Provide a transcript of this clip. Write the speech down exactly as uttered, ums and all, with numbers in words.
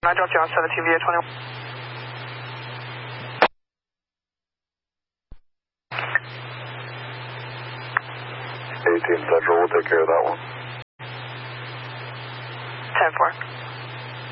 I dropped you on seventeen via twenty-one. eighteen Central, we'll take care of that one. ten four.